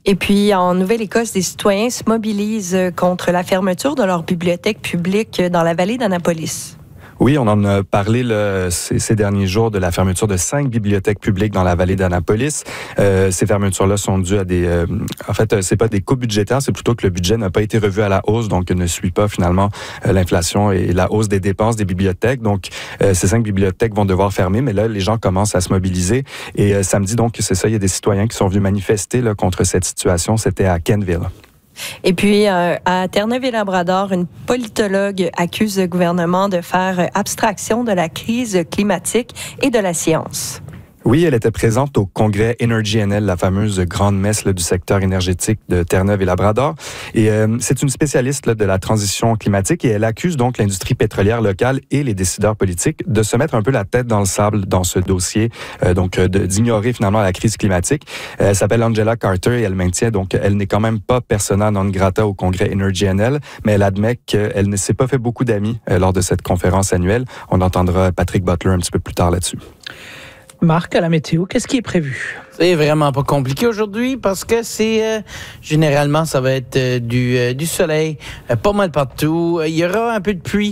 Et puis, en Nouvelle-Écosse, des citoyens se mobilisent contre la fermeture de leur bibliothèque publique dans la vallée d'Annapolis. Oui, on en a parlé ces derniers jours de la fermeture de 5 bibliothèques publiques dans la vallée d'Annapolis. Ces fermetures-là sont dues à des... en fait, c'est pas des coupes budgétaires, c'est plutôt que le budget n'a pas été revu à la hausse, donc ne suit pas finalement l'inflation et la hausse des dépenses des bibliothèques. Donc, ces 5 bibliothèques vont devoir fermer, mais là, les gens commencent à se mobiliser. Et samedi, donc, c'est ça, il y a des citoyens qui sont venus manifester là, contre cette situation. C'était à Kenville. Et puis, à Terre-Neuve-et-Labrador, une politologue accuse le gouvernement de faire abstraction de la crise climatique et de la science. Oui, elle était présente au congrès Energy NL, la fameuse grande messe du secteur énergétique de Terre-Neuve et Labrador. Et c'est une spécialiste de la transition climatique et elle accuse donc l'industrie pétrolière locale et les décideurs politiques de se mettre un peu la tête dans le sable dans ce dossier, d'ignorer finalement la crise climatique. Elle s'appelle Angela Carter et elle maintient donc elle n'est quand même pas persona non grata au congrès Energy NL, mais elle admet qu'elle ne s'est pas fait beaucoup d'amis lors de cette conférence annuelle. On entendra Patrick Butler un petit peu plus tard là-dessus. Marc, à la météo, qu'est-ce qui est prévu? C'est vraiment pas compliqué aujourd'hui parce que c'est généralement ça va être du soleil pas mal partout. Il y aura un peu de pluie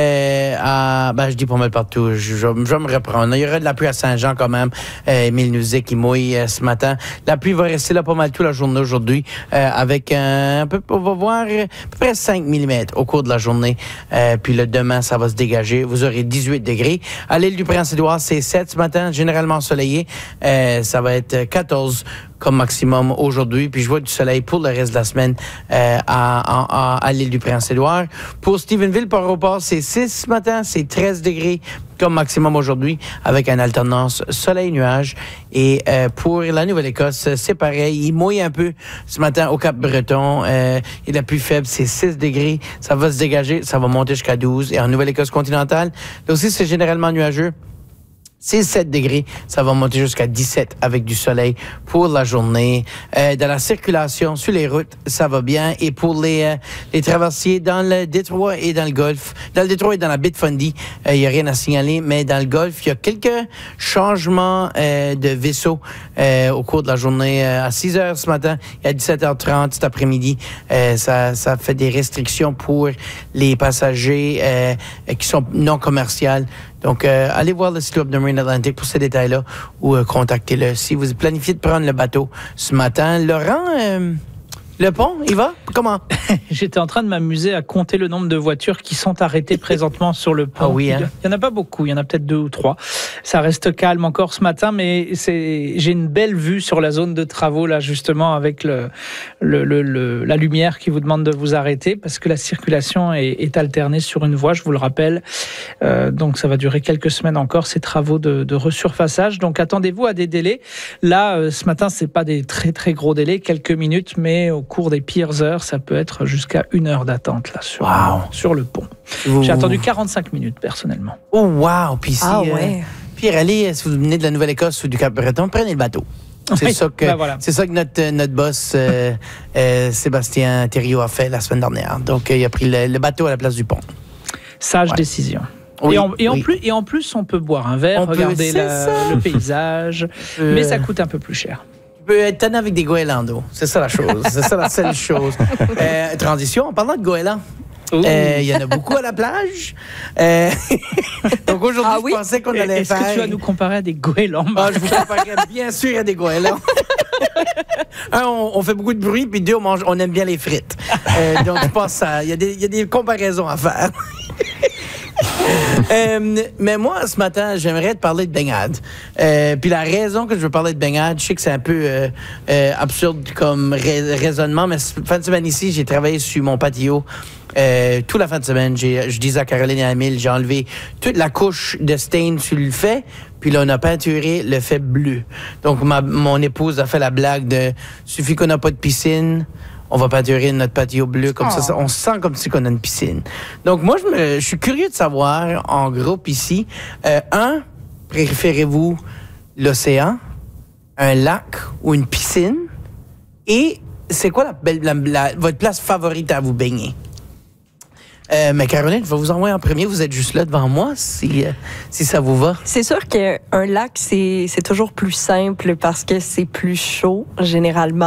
je dis pas mal partout. Je vais me reprendre. Il y aura de la pluie à Saint-Jean quand même. Émile nous disait qu'il mouille ce matin. La pluie va rester là pas mal toute la journée aujourd'hui avec on va voir à peu près 5 mm au cours de la journée. Puis le demain ça va se dégager. Vous aurez 18 degrés. À l'île du Prince-Édouard c'est 7 ce matin, généralement ensoleillé. Ça va être 14 comme maximum aujourd'hui. Puis je vois du soleil pour le reste de la semaine à l'île du Prince-Édouard. Pour Stephenville, Port-au-Port, c'est 6 ce matin, c'est 13 degrés comme maximum aujourd'hui avec une alternance soleil-nuage. Et pour la Nouvelle-Écosse, c'est pareil. Il mouille un peu ce matin au Cap-Breton. Et la plus faible, c'est 6 degrés. Ça va se dégager, ça va monter jusqu'à 12. Et en Nouvelle-Écosse continentale, là aussi, c'est généralement nuageux. C'est 7 degrés, ça va monter jusqu'à 17 avec du soleil pour la journée. Dans la circulation sur les routes, ça va bien. Et pour les traversiers dans le Détroit et dans le Golfe, dans le Détroit et dans la baie de Fundy, il n'y a rien à signaler. Mais dans le Golfe, il y a quelques changements de vaisseaux au cours de la journée. À 6 heures ce matin et à 17h30 cet après-midi, ça fait des restrictions pour les passagers qui sont non commerciaux. Donc, allez voir le site web de Marine Atlantic pour ces détails-là ou contactez-le. Si vous planifiez de prendre le bateau ce matin, Laurent, le pont, il va? Comment? J'étais en train de m'amuser à compter le nombre de voitures qui sont arrêtées présentement sur le pont. Ah oui, hein? Il n'y en a pas beaucoup, il y en a peut-être 2 ou 3. Ça reste calme encore ce matin, mais j'ai une belle vue sur la zone de travaux, là, justement, avec la lumière qui vous demande de vous arrêter, parce que la circulation est alternée sur une voie, je vous le rappelle. Donc, ça va durer quelques semaines encore, ces travaux de resurfaçage. Donc, attendez-vous à des délais. Là, ce matin, c'est pas des très, très gros délais, quelques minutes, mais au cours des pires heures, ça peut être jusqu'à 1 heure d'attente là sur le pont. J'ai attendu 45 minutes personnellement. Oh wow! Puis ouais. Pierre, allez, si vous venez de la Nouvelle-Écosse ou du Cap-Breton, prenez le bateau. C'est oui, ça que voilà. c'est ça que notre boss Sébastien Thériault a fait la semaine dernière. Donc il a pris le bateau à la place du pont. Sage décision. Oui, et en plus, on peut boire un verre, regarder le paysage, mais ça coûte un peu plus cher. Tu peux être tanné avec des goélands d'eau. C'est ça la chose. C'est ça la seule chose. Transition, en parlant de goélands. Il y en a beaucoup à la plage. Donc aujourd'hui, je pensais qu'on allait faire... Est-ce que tu vas nous comparer à des goélands? Je vous comparerai bien sûr à des goélands. Un, on fait beaucoup de bruit, puis deux, on aime bien les frites. Donc je pense qu'il y a des comparaisons à faire. Mais moi, ce matin, j'aimerais te parler de baignade. Puis la raison que je veux parler de baignade, je sais que c'est un peu absurde comme raisonnement, mais fin de semaine ici, j'ai travaillé sur mon patio. Toute la fin de semaine, je disais à Caroline et à Emile, j'ai enlevé toute la couche de stain sur le fait, puis là, on a peinturé le fait bleu. Donc, mon épouse a fait la blague de « suffit qu'on n'a pas de piscine ». On va peinturer notre patio bleu, comme ça, on sent comme si on a une piscine. Donc, moi, je suis curieux de savoir, en groupe ici, préférez-vous l'océan, un lac ou une piscine? Et c'est quoi votre place favorite à vous baigner? Mais Caroline, je vais vous envoyer en premier. Vous êtes juste là devant moi, si ça vous va. C'est sûr qu'un lac, c'est toujours plus simple parce que c'est plus chaud, généralement.